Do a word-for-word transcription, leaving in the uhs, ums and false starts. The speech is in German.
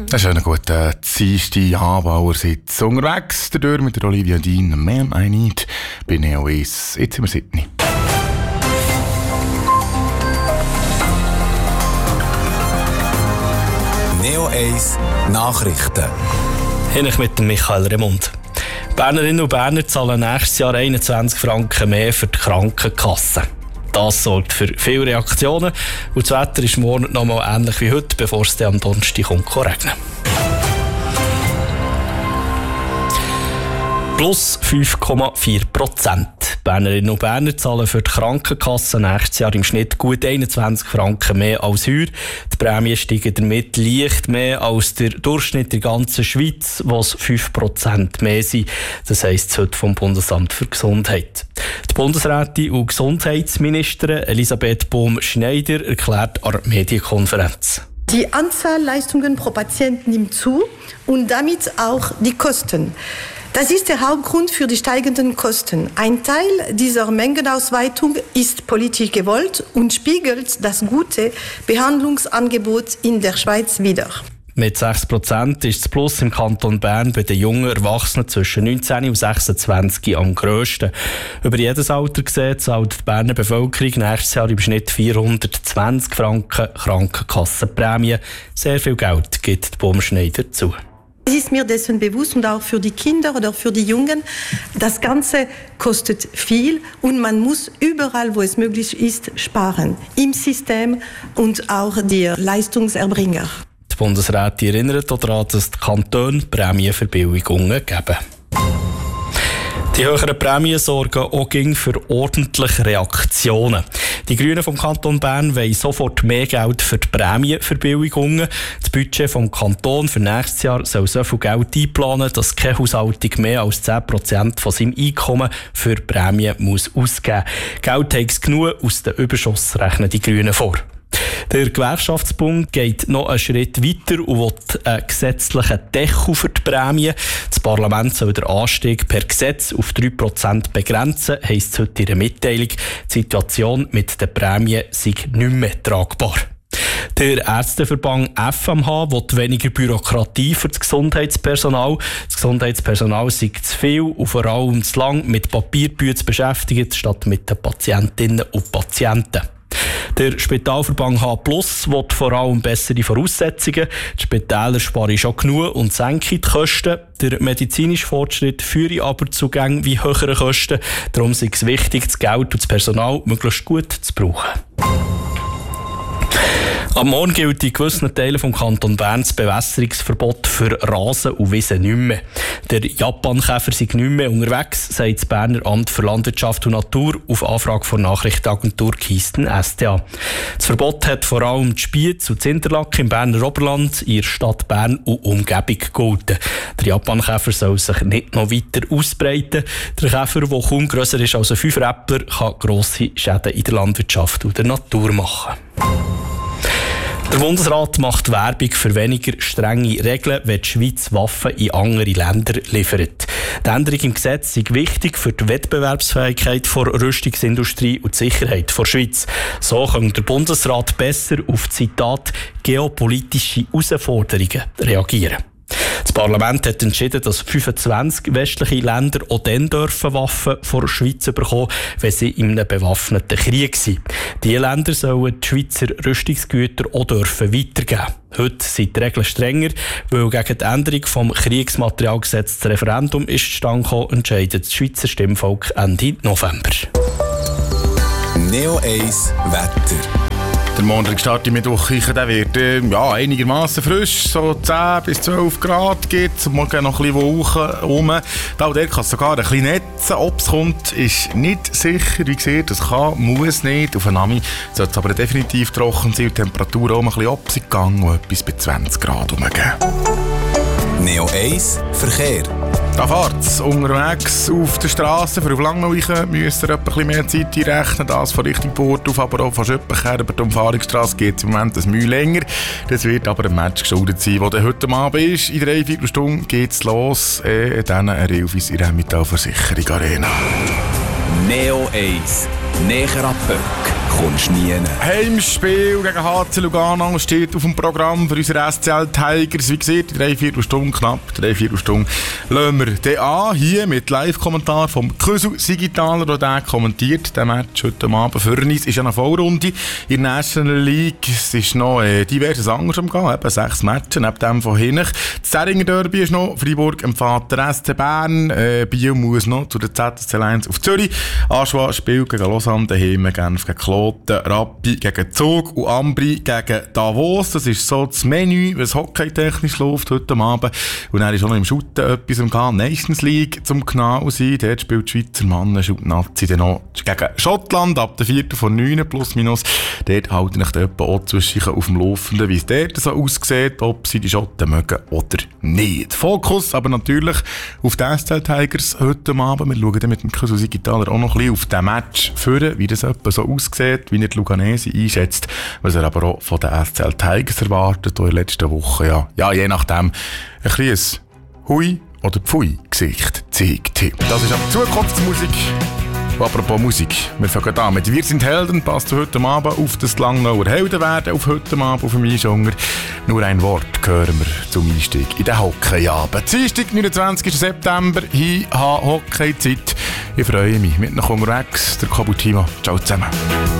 Einen schönen guten Dienstagabend allerseits unterwegs. Der Dürr mit der Olivia Dean, «Man I Need» bei Neo Eis. Jetzt sind wir Sydney. Neo Eis Nachrichten. Hinech mit dem Michael Remund. Bernerinnen und Berner zahlen nächstes Jahr einundzwanzig Franken mehr für die Krankenkasse. Das sorgt für viele Reaktionen und das Wetter ist morgen noch mal ähnlich wie heute, bevor es dann am Donnerstag kommt regnen. Plus fünf Komma vier Prozent. Bernerinnen und Berner zahlen für die Krankenkasse nächstes Jahr im Schnitt gut einundzwanzig Franken mehr als heuer. Die Prämien steigen damit leicht mehr als der Durchschnitt der ganzen Schweiz, wo es fünf Prozent mehr sind. Das heisst heute vom Bundesamt für Gesundheit. Die Bundesrätin und Gesundheitsministerin Elisabeth Bohm-Schneider erklärt an der Medienkonferenz. Die Anzahl Leistungen pro Patient nimmt zu und damit auch die Kosten. Das ist der Hauptgrund für die steigenden Kosten. Ein Teil dieser Mengenausweitung ist politisch gewollt und spiegelt das gute Behandlungsangebot in der Schweiz wider. Mit sechs Prozent ist das Plus im Kanton Bern bei den jungen Erwachsenen zwischen neunzehn und sechsundzwanzig am grössten. Über jedes Alter gesehen zahlt die Berner Bevölkerung nächstes Jahr im Schnitt vierhundertzwanzig Franken Krankenkassenprämie. Sehr viel Geld gibt die Bohm-Schneider zu. Es ist mir dessen bewusst und auch für die Kinder oder für die Jungen, das Ganze kostet viel und man muss überall, wo es möglich ist, sparen. Im System und auch die Leistungserbringer. Die Bundesrätin erinnert daran, dass die Kantone Prämienverbilligungen geben. Die höheren Prämien sorgen auch für ordentliche Reaktionen. Die Grünen vom Kanton Bern wollen sofort mehr Geld für die Prämienverbilligungen. Das Budget vom Kanton für nächstes Jahr soll so viel Geld einplanen, dass keine Haushaltung mehr als zehn Prozent von seinem Einkommen für Prämien muss ausgeben muss. Geld hat es genug, aus den Überschuss rechnen die Grünen vor. Der Gewerkschaftsbund geht noch einen Schritt weiter und will einen gesetzlichen Deckel für die Prämie. Das Parlament soll den Anstieg per Gesetz auf drei Prozent begrenzen, heisst es heute in der Mitteilung. Die Situation mit den Prämien sei nicht mehr tragbar. Der Ärzteverband F M H will weniger Bürokratie für das Gesundheitspersonal. Das Gesundheitspersonal sei zu viel und vor allem zu lang mit Papierbüchern beschäftigt, statt mit den Patientinnen und Patienten. Der Spitalverband H plus will vor allem bessere Voraussetzungen. Die Spitäler sparen schon genug und senken die Kosten. Der medizinische Fortschritt führe aber zu Gängen wie höheren Kosten. Darum ist es wichtig, das Geld und das Personal möglichst gut zu brauchen. Am Morgen gilt in gewissen Teilen des Kanton Bern das Bewässerungsverbot für Rasen und Wiesen nicht mehr. Der Japankäfer sei nicht mehr unterwegs, sagt das Berner Amt für Landwirtschaft und Natur auf Anfrage von Nachrichtenagentur Kisten S T A. Das Verbot hat vor allem die Spiez und das Interlaken im Berner Oberland, in der Stadt Bern und Umgebung gegolten. Der Japankäfer soll sich nicht noch weiter ausbreiten. Der Käfer, der kaum grösser ist als ein Fünfräppler, kann grosse Schäden in der Landwirtschaft und der Natur machen. Der Bundesrat macht Werbung für weniger strenge Regeln, wenn die Schweiz Waffen in andere Länder liefert. Die Änderung im Gesetz ist wichtig für die Wettbewerbsfähigkeit der Rüstungsindustrie und die Sicherheit der Schweiz. So kann der Bundesrat besser auf, Zitat, geopolitische Herausforderungen reagieren. Das Parlament hat entschieden, dass fünfundzwanzig westliche Länder auch dann dürfen Waffen von der Schweiz bekommen, wenn sie in einem bewaffneten Krieg sind. Diese Länder sollen die Schweizer Rüstungsgüter auch dürfen weitergeben. Heute sind die Regeln strenger, weil gegen die Änderung des Kriegsmaterialgesetzes das Referendum ist zustande gekommen, entscheidet das Schweizer Stimmvolk Ende November. Neo Eis Wetter. Der Montag im Mittwoch der wird äh, ja, einigermaßen frisch, so zehn bis zwölf Grad gibt es, morgen noch ein bisschen Wolken rum. Da und der kann es sogar ein bisschen netzen, ob es kommt, ist nicht sicher. Wie gesagt, das kann, muss nicht. Auf einer Nami sollte es aber definitiv trocken sein und die Temperatur auch ein bisschen abgegangen und etwas bei zwanzig Grad rumgeben. Neo Eis Verkehr. Da fährt es unterwegs auf der Straße. Für auf Langnauichen müsst ihr etwas mehr Zeit einrechnen. Das von Richtung Porthof, aber auch von Schöppencher über die Umfahrungsstrasse geht es im Moment ein Mühe länger. Das wird aber ein Match geschuldet sein, der heute Abend ist. In drei, vier Stunden geht es los. Äh, dann ein Relvis in der Mittalversicherung Arena. Neo Eis. Näher ab Böck. kommst du nie. Heimspiel gegen H C Lugano steht auf dem Programm für unsere S C L Tigers. Wie gesagt, drei Viertelstunde, knapp drei Viertelstunde, lassen wir den an. Hier mit Live-Kommentar vom Kösu Sigitaler, der den kommentiert. Der Match heute Abend für uns ist ja eine Vollrunde in der National League. Es ist noch äh, diverses anderes umgegangen, eben sechs Matches, neben dem von hinten. Das Zähringer Derby ist noch, Freiburg empfängt der S C Bern, äh, Biel muss noch zu der Z S C eins auf Zürich. Aschwa spielt gegen Lausanne, daheim Genf gegen Kloten, Rappi gegen Zug und Ambri gegen Davos. Das ist so das Menü, was hockeytechnisch läuft heute Abend. Und dann ist auch noch im Shooten etwas im Gang. Nations League zum genau sein. Dort spielt die Schweizer Mann, Shoot Nazi dann noch gegen Schottland ab der vierten von neun plus minus. Dort halten ich etwa auch zwischen auf dem Laufenden, wie es dort so aussieht, ob sie die Schotten mögen oder nicht. Fokus aber natürlich auf die S C L Tigers heute Abend. Wir schauen dann mit dem Kösu Sigitaler auch noch ein bisschen auf den Match führen, wie das etwa so aussieht, wie er die Luganese einschätzt, was er aber auch von den S C L Tigers erwartet, die in der letzten Woche, ja, ja je nachdem, ein kleines Hui- oder Pfui-Gesicht zeigt. Das ist aber Zukunftsmusik. Apropos Musik, wir fangen an mit «Wir sind Helden», passt heute Abend auf das Langnauer Helden werden, auf heute Abend auf dem Einschunger. Nur ein Wort hören wir zum Einstieg in den Hockeyabend. Dienstag, neunundzwanzigsten September, H I H Hockeyzeit. Ich freue mich, mit noch unterwegs, der Kabutimo. Ciao zusammen.